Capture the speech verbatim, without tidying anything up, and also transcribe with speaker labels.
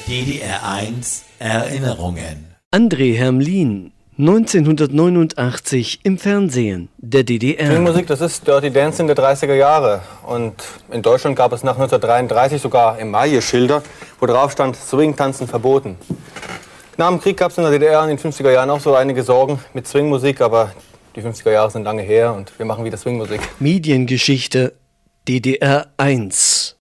Speaker 1: D D R eins Erinnerungen.
Speaker 2: André Hermlin, neunzehnhundertneunundachtzig im Fernsehen der D D R.
Speaker 3: Swingmusik, das ist Dirty Dancing der dreißiger Jahre. Und in Deutschland gab es nach neunzehnhundertdreiunddreißig sogar Emaille-Schilder, wo drauf stand, Swing-Tanzen verboten. Nach dem Krieg gab es in der D D R in den fünfziger Jahren auch so einige Sorgen mit Swingmusik, aber die fünfziger Jahre sind lange her und wir machen wieder Swingmusik.
Speaker 2: Mediengeschichte D D R eins.